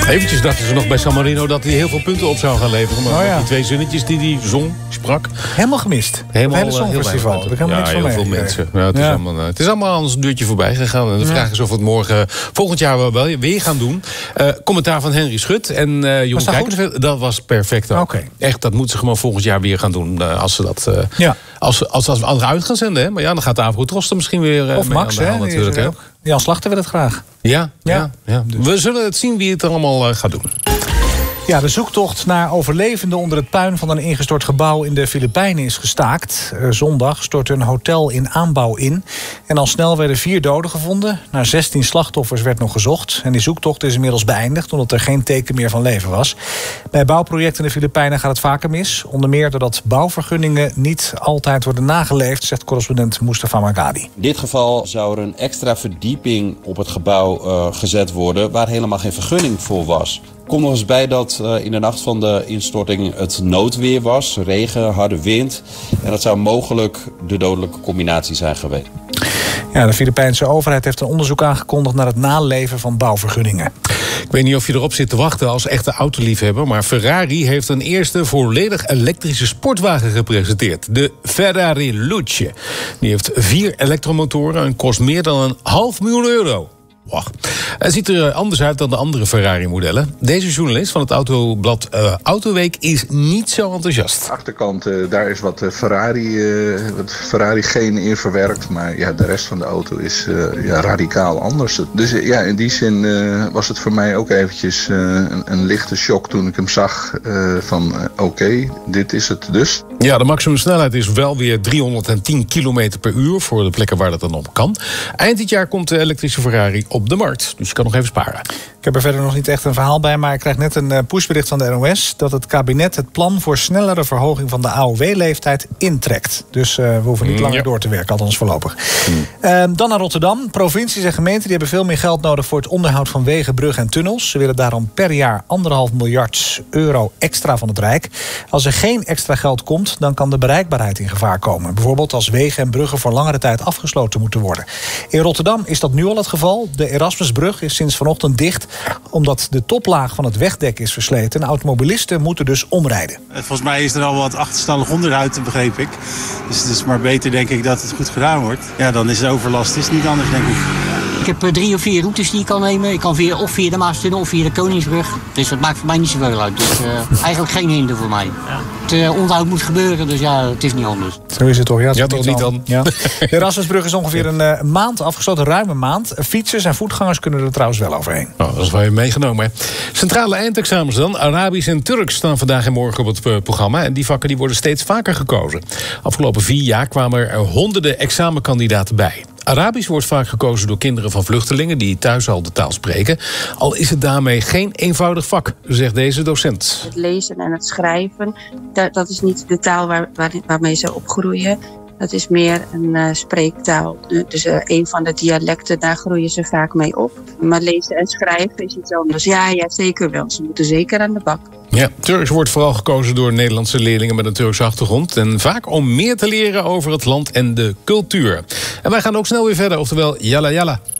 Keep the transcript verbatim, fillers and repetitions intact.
Eventjes dachten ze nog bij San Marino dat hij heel veel punten op zou gaan leveren. Maar oh ja. die twee zinnetjes die hij zong, sprak. Helemaal gemist. Helemaal, het hele Songfestival. Heel heb ik helemaal ja, niks van heel mee. veel mensen. Ja, het, is ja. allemaal, het is allemaal anders een duurtje voorbij gegaan. En de ja. vraag is of we het morgen, volgend jaar wel weer gaan doen. Uh, commentaar van Henry Schut en uh, Jeroen Kijkers. Dat was perfect ook. Okay. Echt, dat moeten ze gewoon volgend jaar weer gaan doen. Uh, als ze dat uh, ja. als, als, als, als we anderen uit gaan zenden. Hè? Maar ja, dan gaat de Avro-Tros er misschien weer uh, of mee Max, aan de hand, hè? natuurlijk. Hè? Jan Slachter wil het graag. Ja, ja. ja, ja. Dus. We zullen het zien wie het allemaal uh, gaat doen. Ja, de zoektocht naar overlevenden onder het puin van een ingestort gebouw in de Filipijnen is gestaakt. Zondag stortte een hotel in aanbouw in. En al snel werden vier doden gevonden. Naar zestien slachtoffers werd nog gezocht. En die zoektocht is inmiddels beëindigd omdat er geen teken meer van leven was. Bij bouwprojecten in de Filipijnen gaat het vaker mis. Onder meer doordat bouwvergunningen niet altijd worden nageleefd, zegt correspondent Mustafa Magadi. In dit geval zou er een extra verdieping op het gebouw uh, gezet worden waar helemaal geen vergunning voor was. Komt nog eens bij dat uh, in de nacht van de instorting het noodweer was. Regen, harde wind. En dat zou mogelijk de dodelijke combinatie zijn geweest. Ja, de Filipijnse overheid heeft een onderzoek aangekondigd naar het naleven van bouwvergunningen. Ik weet niet of je erop zit te wachten als echte autoliefhebber, maar Ferrari heeft een eerste volledig elektrische sportwagen gepresenteerd. De Ferrari Luce. Die heeft vier elektromotoren en kost meer dan een half miljoen euro. Wow. Het ziet er anders uit dan de andere Ferrari-modellen. Deze journalist van het autoblad uh, Autoweek is niet zo enthousiast. De achterkant, uh, daar is wat Ferrari, uh, wat Ferrari-genen in verwerkt. Maar ja, de rest van de auto is uh, ja, radicaal anders. Dus uh, ja, in die zin uh, was het voor mij ook eventjes uh, een, een lichte shock toen ik hem zag. Uh, van uh, oké, okay, dit is het dus. Ja, de maximumsnelheid is wel weer driehonderdtien kilometer per uur... voor de plekken waar dat dan op kan. Eind dit jaar komt de elektrische Ferrari op de markt. Dus je kan nog even sparen. Ik heb er verder nog niet echt een verhaal bij, maar ik krijg net een pushbericht van de N O S... dat het kabinet het plan voor snellere verhoging van de A O W-leeftijd intrekt. Dus uh, we hoeven niet langer ja. door te werken, althans voorlopig. Mm. Uh, dan naar Rotterdam. Provincies en gemeenten die hebben veel meer geld nodig... voor het onderhoud van wegen, bruggen en tunnels. Ze willen daarom per jaar anderhalf miljard euro extra van het Rijk. Als er geen extra geld komt, dan kan de bereikbaarheid in gevaar komen. Bijvoorbeeld als wegen en bruggen voor langere tijd afgesloten moeten worden. In Rotterdam is dat nu al het geval. De Erasmusbrug is sinds vanochtend dicht... omdat de toplaag van het wegdek is versleten. En automobilisten moeten dus omrijden. Volgens mij is er al wat achterstallig onderhoud, begreep ik. Dus het is maar beter, denk ik, dat het goed gedaan wordt. Ja, dan is de overlast is niet anders, denk ik. Ik heb uh, drie of vier routes die ik kan nemen. Ik kan via, of via de Maastunnel of via de Koningsbrug. Dus dat maakt voor mij niet zoveel uit. Dus uh, eigenlijk geen hinder voor mij. Ja. Het uh, onderhoud moet gebeuren, dus ja, het is niet anders. Zo is het toch? Ja, het ja toch niet dan? Ja. De Erasmusbrug is ongeveer een uh, maand afgesloten, ruim een maand. Fietsers en voetgangers kunnen er trouwens wel overheen. Oh, dat is wel meegenomen. Hè. Centrale eindexamens dan. Arabisch en Turks staan vandaag en morgen op het uh, programma. En die vakken die worden steeds vaker gekozen. Afgelopen vier jaar kwamen er honderden examenkandidaten bij. Arabisch wordt vaak gekozen door kinderen van vluchtelingen... die thuis al de taal spreken. Al is het daarmee geen eenvoudig vak, zegt deze docent. Het lezen en het schrijven, dat, dat is niet de taal waar, waar, waarmee ze opgroeien. Dat is meer een uh, spreektaal. Dus uh, een van de dialecten, daar groeien ze vaak mee op. Maar lezen en schrijven is iets anders. Ja, ja, zeker wel. Ze moeten zeker aan de bak. Ja, Turks wordt vooral gekozen door Nederlandse leerlingen met een Turkse achtergrond. En vaak om meer te leren over het land en de cultuur. En wij gaan ook snel weer verder, oftewel yalla yalla.